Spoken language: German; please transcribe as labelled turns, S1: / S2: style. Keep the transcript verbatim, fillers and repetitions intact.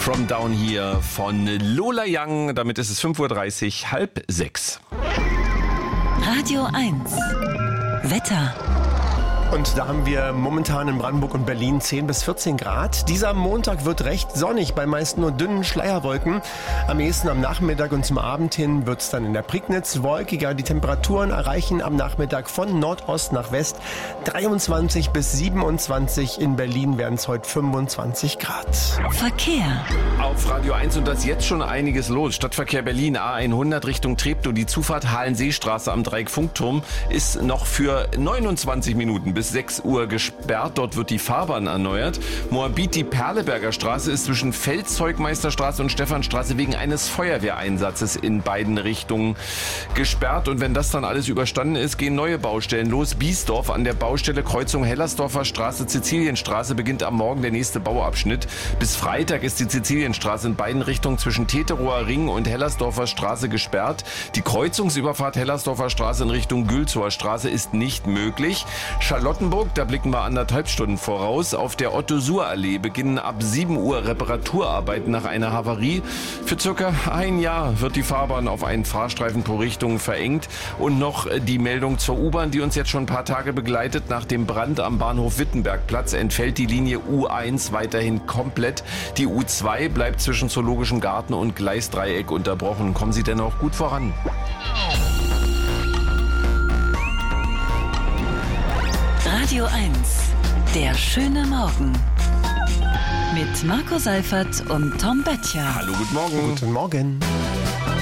S1: From Down Here von Lola Young. Damit ist es fünf Uhr dreißig, halb sechs.
S2: Radio eins. Wetter.
S3: Und da haben wir momentan in Brandenburg und Berlin zehn bis vierzehn Grad. Dieser Montag wird recht sonnig, bei meist nur dünnen Schleierwolken. Am ehesten am Nachmittag und zum Abend hin wird es dann in der Prignitz wolkiger. Die Temperaturen erreichen am Nachmittag von Nordost nach West dreiundzwanzig bis siebenundzwanzig. In Berlin werden es heute fünfundzwanzig Grad.
S2: Verkehr.
S1: Auf Radio eins und das jetzt schon einiges los. Stadtverkehr Berlin A hundert Richtung Treptow. Die Zufahrt Halenseestraße am Dreieck-Funkturm ist noch für neunundzwanzig Minuten bis sechs Uhr gesperrt. Dort wird die Fahrbahn erneuert. Moabit, die Perleberger Straße ist zwischen Feldzeugmeisterstraße und Stephanstraße wegen eines Feuerwehreinsatzes in beiden Richtungen gesperrt. Und wenn das dann alles überstanden ist, gehen neue Baustellen los. Biesdorf an der Baustelle Kreuzung Hellersdorfer Straße, Sizilienstraße beginnt am Morgen der nächste Bauabschnitt. Bis Freitag ist die Sizilienstraße in beiden Richtungen zwischen Teterower Ring und Hellersdorfer Straße gesperrt. Die Kreuzungsüberfahrt Hellersdorfer Straße in Richtung Gülzower Straße ist nicht möglich. Charlottenburg, da blicken wir anderthalb Stunden voraus. Auf der Otto-Suhr-Allee beginnen ab sieben Uhr Reparaturarbeiten nach einer Havarie. Für circa ein Jahr wird die Fahrbahn auf einen Fahrstreifen pro Richtung verengt. Und noch die Meldung zur U-Bahn, die uns jetzt schon ein paar Tage begleitet. Nach dem Brand am Bahnhof Wittenbergplatz entfällt die Linie U eins weiterhin komplett. Die U zwei bleibt zwischen Zoologischem Garten und Gleisdreieck unterbrochen. Kommen Sie denn auch gut voran?
S2: Radio eins. Der schöne Morgen. Mit Marco Seifert und Tom Böttcher.
S1: Hallo, guten Morgen.
S3: Guten Morgen.